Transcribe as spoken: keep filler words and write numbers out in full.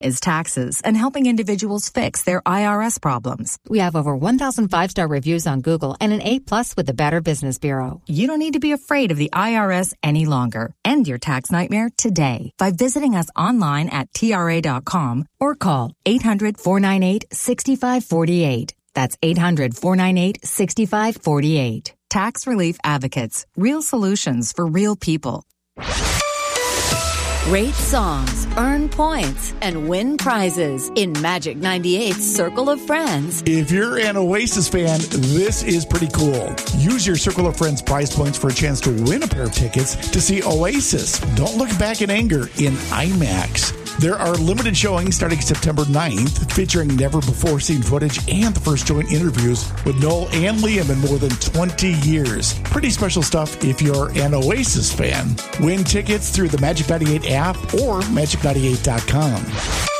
is taxes and helping individuals fix their I R S problems. We have over one thousand five-star reviews on Google and an A plus with the Better Business Bureau. You don't need to be afraid of the I R S any longer. End your tax nightmare today by visiting us online at T R A dot com or call eight hundred, four nine eight, six five four eight. That's eight hundred, four nine eight, six five four eight. Tax Relief Advocates. Real solutions for real people. Rate songs, earn points, and win prizes in Magic ninety-eight's Circle of Friends. If you're an Oasis fan, this is pretty cool. Use your Circle of Friends prize points for a chance to win a pair of tickets to see Oasis. Don't Look Back in Anger in IMAX. There are limited showings starting September ninth, featuring never-before-seen footage and the first joint interviews with Noel and Liam in more than twenty years. Pretty special stuff if you're an Oasis fan. Win tickets through the Magic ninety-eight app or magic ninety-eight dot com.